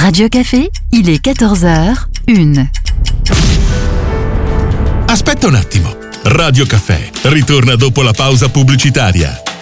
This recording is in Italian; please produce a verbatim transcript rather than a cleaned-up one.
Radio Café, il est quatorze heures une. Aspetta un attimo. Radio Caffè ritorna dopo la pausa pubblicitaria.